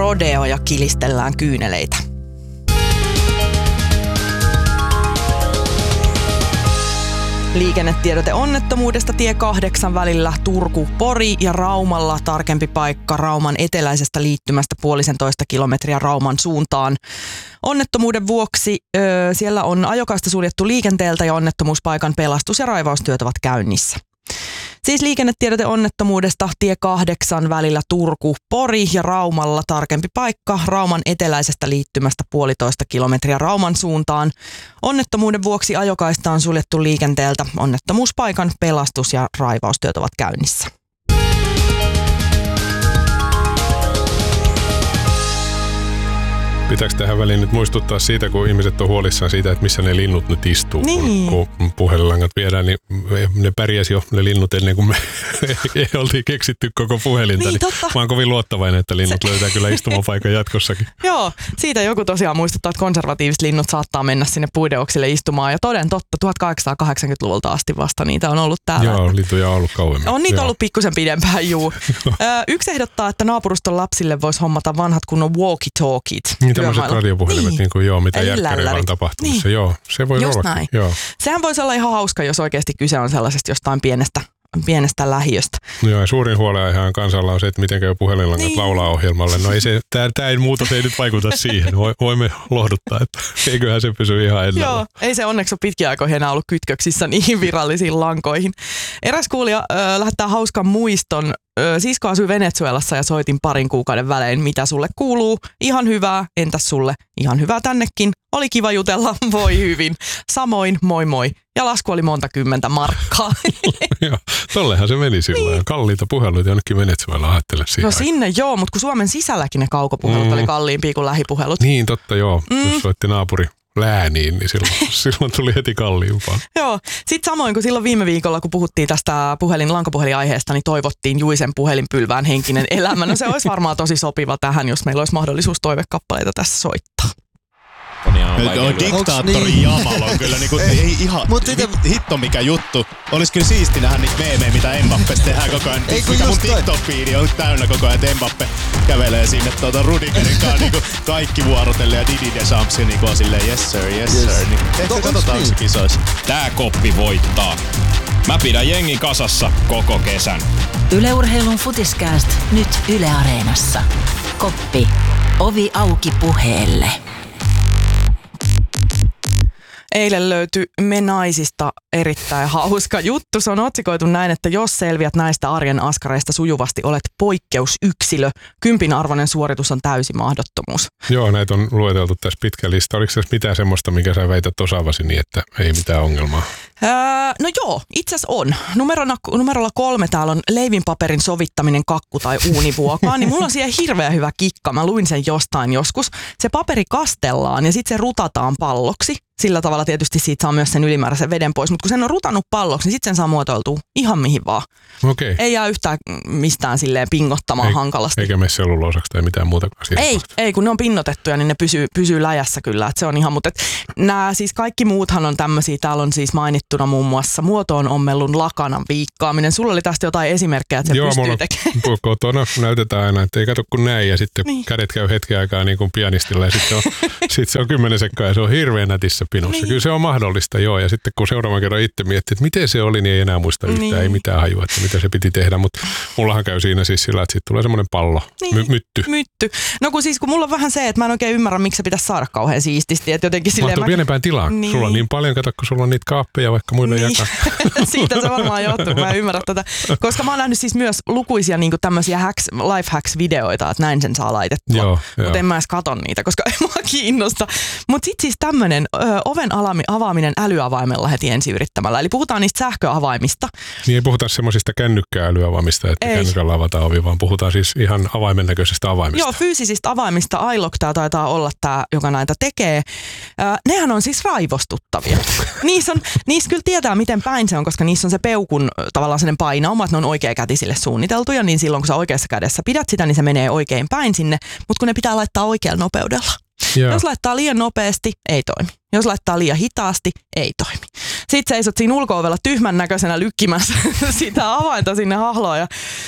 rodeo ja kilistellään kyyneleitä. Liikennetiedote onnettomuudesta tie 8 välillä Turku-Pori ja Raumalla tarkempi paikka Rauman eteläisestä liittymästä 1,5 kilometriä Rauman suuntaan. Onnettomuuden vuoksi siellä on ajokaista suljettu liikenteeltä ja onnettomuuspaikan pelastus- ja raivaustyöt ovat käynnissä. Siis liikennetiedote onnettomuudesta tie 8 välillä Turku-Pori ja Raumalla tarkempi paikka Rauman eteläisestä liittymästä 1,5 kilometriä Rauman suuntaan. Onnettomuuden vuoksi ajokaista on suljettu liikenteeltä. Onnettomuuspaikan pelastus- ja raivaustyöt ovat käynnissä. Pitääkö tähän väliin nyt muistuttaa siitä, kun ihmiset on huolissaan siitä, että missä ne linnut nyt istuu, niin. kun puhelinlangat viedään, niin ne pärjäsi jo ne linnut ennen kuin me ei oltiin keksitty koko puhelinta. Niin, mä oon kovin luottavainen, että linnut löytää kyllä istumapaikan jatkossakin. Joo, siitä joku tosiaan muistuttaa, että konservatiiviset linnut saattaa mennä sinne puideoksille istumaan. Ja toden totta, 1880-luvulta asti vasta niitä on ollut täällä. Joo, lintuja on ollut kauemmin. On niitä ollut pikkusen pidempään, juu. Yksi ehdottaa, että naapuruston lapsille voisi hommata vanhat kunnon walkie-talkiet. Tämmöiset radiopuhelimet, niin kuin mitä järkkäreillä on tapahtumassa. Niin. Joo, se voi olla. Joo. Sehän voisi olla ihan hauska, jos oikeasti kyse on sellaisesta jostain pienestä lähiöstä. Joo, ja suurin huolenaihehan kansalla on se, että miten käy puhelinlangat laulaa ohjelmalle. No ei se, tämä muutos ei nyt vaikuta siihen. Voimme lohduttaa, että eiköhän se pysy ihan ennallaan. Joo, ei se onneksi ole pitkiä aikoina enää ollut kytköksissä niihin virallisiin lankoihin. Eräs kuulija lähettää hauskan muiston. Sisko asui Venezuelassa ja soitin parin kuukauden välein, mitä sulle kuuluu. Ihan hyvää, entäs sulle? Ihan hyvää tännekin. Oli kiva jutella, voi hyvin. Samoin, moi moi. Ja lasku oli monta kymmentä markkaa. Joo, tollehan se meni silloin. Niin. Kalliita puheluita jonnekin Venezuelaan, ajattele siihen. No sinne joo, mutta kun Suomen sisälläkin ne kaukopuhelut oli kalliimpia kuin lähipuhelut. Niin totta joo, jos soitti naapuri lääniin, niin silloin tuli heti kalliimpaa. Joo. Sitten samoin kuin silloin viime viikolla, kun puhuttiin tästä lankapuhelinaiheesta, niin toivottiin Juisen puhelinpylvään henkinen elämä. No se olisi varmaan tosi sopiva tähän, jos meillä olisi mahdollisuus toivekappaleita tässä soittaa. Diktaattori Jamal on kyllä niinku, ei ihan hitto mikä juttu. Olis kyllä siisti nähdä niitä meemejä, mitä Mbappesta tehdään koko ajan. Mikä mun TikTok-fiidi on täynnä koko ajan, että Mbappe kävelee sinne Rudigerin kanssa niinku kaikki vuorotellen ja Didi Deschamps niinku on silleen yes sir. Niin, ehkä katsotaan se kisoissa. Tää koppi voittaa. Mä pidän jengin kasassa koko kesän. Yle Urheilun Futiskääst nyt Yle Areenassa. Koppi. Ovi auki puheelle. Eilen löytyi Me naisista erittäin hauska juttu. Se on otsikoitu näin, että jos selviät näistä arjen askareista sujuvasti, olet poikkeusyksilö. 10 arvoinen suoritus on täysi mahdottomuus. Joo, näitä on lueteltu tässä pitkä lista. Oliko tässä mitään semmoista, mikä sä väität osaavasi niin, että ei mitään ongelmaa? No joo, itse asiassa on. Numerolla 3 täällä on leivinpaperin sovittaminen kakku- tai uunivuokaan. Niin mulla on siellä hirveän hyvä kikka. Mä luin sen jostain joskus. Se paperi kastellaan ja sitten se rutataan palloksi. Sillä tavalla tietysti siitä saa myös sen ylimääräisen veden pois, mutta kun sen on rutannut palloksi, niin sitten sen saa muotoiltua ihan mihin vaan. Okei. Ei jää yhtään mistään silleen pingottamaan hankalasti. Eikä mene selluloosaksi tai mitään muuta. Ei, kun ne on pinnotettuja, niin ne pysyy läjässä kyllä. Että se on ihan, mutta nämä siis kaikki muuthan on tämmöisiä. Täällä on siis mainittuna muun muassa muotoon ommellun lakanan viikkaaminen. Sulla oli tästä jotain esimerkkejä, että se pystyy tekemään. Joo, kotona näytetään aina, että ei kato kun näin ja sitten kädet käy hetken aikaa niin kuin pianistilla ja sitten se on 10 sekkaa ja se on hirveän nätissä pinossa. Niin. Kyllä se on mahdollista, joo. Ja sitten kun seuraavan kerran itse miettii, että miten se oli, niin ei enää muista yhtään, ei mitään hajua, että mitä se piti tehdä. Mutta mullahan käy siinä siis sillä, että sitten tulee semmoinen pallo, mytty. No kun mulla on vähän se, että mä en oikein ymmärrä, miksi se pitäisi saada kauhean siististi. Että jotenkin silleen pienempään tilaan. Niin. Sulla on niin paljon, kato, kun sulla on niitä kaappeja vaikka muille jakaa. Siitä se varmaan johtuu, mä en ymmärrä tätä. Koska mä oon nähnyt siis myös lukuisia niin tämmöisiä life hacks-videoita, että näin sen saa laitettua. Mutta en mä edes katso niitä, koska ei mua kiinnosta. Mutta sitten siis tämmöinen oven avaaminen älyavaimella heti ensi yrittämällä. Eli puhutaan niistä sähköavaimista. Niin ei puhuta semmoisista kännykkää-älyavaimista, että kännykällä avataan ovi, vaan puhutaan siis ihan avaimen näköisestä avaimista. Joo, fyysisistä avaimista. iLock tää taitaa olla tämä, joka näitä tekee. Nehän on siis raivostuttavia. Niissä kyllä tietää, miten päin se on, koska niissä on se peukun tavallaan sellainen painauma, että ne on oikeakätisille suunniteltuja, niin silloin kun sä oikeassa kädessä pidät sitä, niin se menee oikein päin sinne, mutta kun ne pitää laittaa oikealla nopeudella. Joo. Jos laittaa liian nopeasti, ei toimi. Jos laittaa liian hitaasti, ei toimi. Sitten seisot siinä ulko-ovella tyhmän näköisenä lykkimässä sitä avainta sinne hahloon. Ja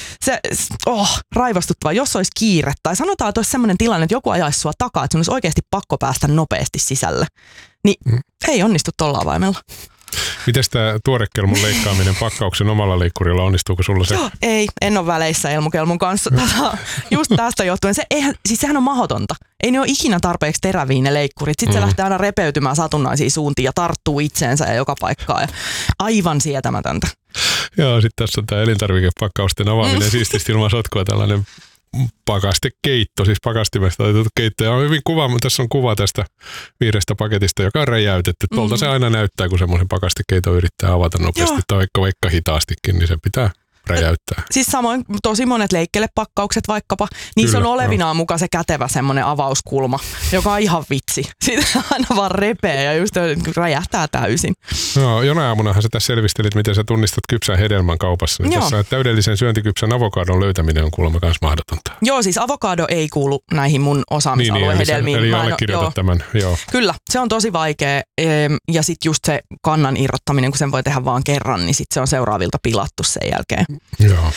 raivostuttavaa, jos olisi kiire. Tai sanotaan, että olisi sellainen tilanne, että joku ajaisi sua takaa, että sun olisi oikeasti pakko päästä nopeasti sisälle. Niin ei onnistu tuolla avaimella. Mites tämä tuorekelmun leikkaaminen pakkauksen omalla leikkurilla, onnistuuko sulla se? Joo, ei ole väleissä Elmukelmun kanssa. Just tästä johtuen. Sehän on mahdotonta. Ei ne ole ikinä tarpeeksi teräviä ne leikkurit. Sitten se lähtee aina repeytymään satunnaisiin suuntiin ja tarttuu itseensä ja joka paikkaan. Ja aivan sietämätöntä. Joo, sitten tässä on tämä elintarvikepakkausten avaaminen siististi ilman sotkua, tällainen pakastekeitto, siis pakastimesta otettu keitto. Ja on hyvin tässä on kuva tästä vihreästä paketista, joka on räjäytetty. Tuolta se aina näyttää, kun semmoisen pakastekeiton yrittää avata nopeasti tai vaikka hitaastikin, niin se pitää räjäyttää. Siis samoin tosi monet leikkelepakkaukset vaikkapa, niissä on olevinaan mukaan se kätevä semmoinen avauskulma, joka on ihan vitsi. Siitä aina vaan repee ja just räjähtää täysin. No, jonain aamunahan sä tässä selvistelit, miten sä tunnistat kypsän hedelmän kaupassa. Niin tässä täydellisen syöntikypsän avokadon löytäminen on kuulemma myös mahdotonta. Joo, siis avokado ei kuulu näihin mun osaamisalueen hedelmiin. Eli allekirjoitat tämän, joo. Kyllä, se on tosi vaikea ja sitten just se kannan irrottaminen, kun sen voi tehdä vaan kerran, niin sitten se on seuraavilta pilattu sen jälkeen. Joo.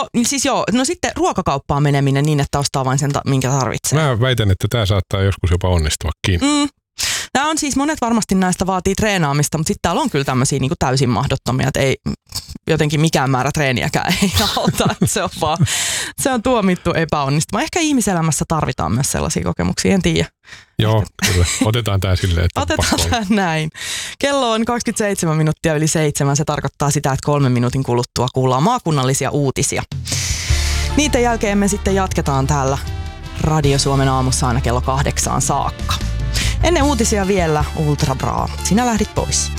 No sitten ruokakauppaan meneminen niin, että ostaa vain sen, minkä tarvitsee. Mä väitän, että tämä saattaa joskus jopa onnistuakin. Nämä on siis, monet varmasti näistä vaatii treenaamista, mutta sitten täällä on kyllä tämmöisiä niin kuin täysin mahdottomia, että ei jotenkin mikään määrä treeniäkään ei auta. Se on tuomittu epäonnistumaan. Ehkä ihmiselämässä tarvitaan myös sellaisia kokemuksia, en tiedä. Joo, kyllä. Otetaan tämä silleen, että otetaan tämä näin. Kello on 27 minuuttia yli 7. Se tarkoittaa sitä, että 3 minuutin kuluttua kuullaan maakunnallisia uutisia. Niiden jälkeen me sitten jatketaan täällä Radio Suomen aamussa aina kello 8 saakka. Ennen uutisia vielä Ultra Bra. Sinä lähdit pois.